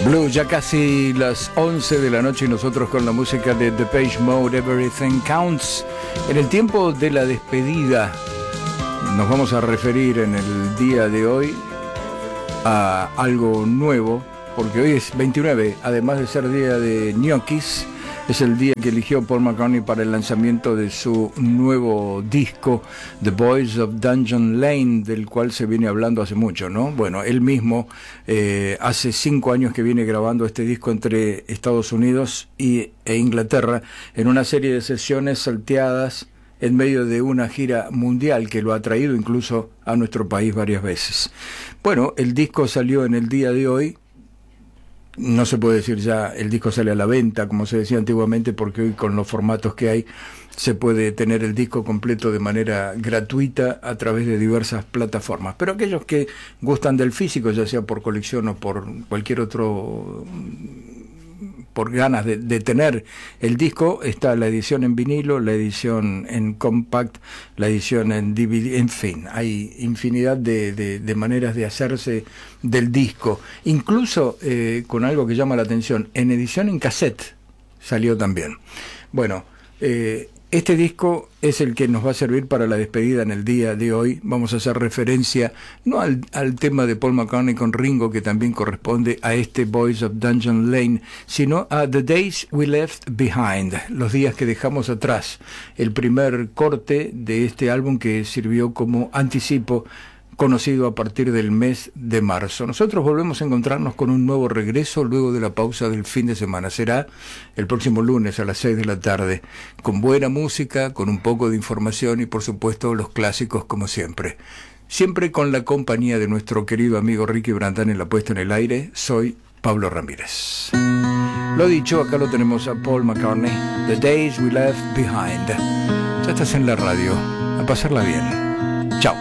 Blue, ya casi las 11 de la noche y nosotros con la música de Depeche Mode, Everything Counts. En el tiempo de la despedida nos vamos a referir en el día de hoy a algo nuevo, porque hoy es 29, además de ser día de ñoquis, es el día que eligió Paul McCartney para el lanzamiento de su nuevo disco, The Boys of Dungeon Lane, del cual se viene hablando hace mucho, ¿no? Bueno, él mismo hace 5 años que viene grabando este disco entre Estados Unidos e Inglaterra, en una serie de sesiones salteadas en medio de una gira mundial que lo ha traído incluso a nuestro país varias veces. Bueno, el disco salió en el día de hoy. No se puede decir ya el disco sale a la venta, como se decía antiguamente, porque hoy con los formatos que hay se puede tener el disco completo de manera gratuita a través de diversas plataformas. Pero aquellos que gustan del físico, ya sea por colección o por cualquier otro, por ganas de tener el disco, está la edición en vinilo, la edición en compact, la edición en DVD, en fin, hay infinidad de maneras de hacerse del disco, incluso con algo que llama la atención, en edición en cassette salió también. Bueno, este disco es el que nos va a servir para la despedida en el día de hoy. Vamos a hacer referencia no al tema de Paul McCartney con Ringo, que también corresponde a este Boys of Dungeon Lane, sino a The Days We Left Behind, los días que dejamos atrás, el primer corte de este álbum que sirvió como anticipo conocido a partir del mes de marzo. Nosotros volvemos a encontrarnos con un nuevo regreso luego de la pausa del fin de semana. Será el próximo lunes a las 6 de la tarde, con buena música, con un poco de información y por supuesto los clásicos como siempre. Siempre con la compañía de nuestro querido amigo Ricky Brandán en la puesta en el aire. Soy Pablo Ramírez. Lo dicho, acá lo tenemos a Paul McCartney, The Days We Left Behind. Ya estás en la radio, a pasarla bien. Chao.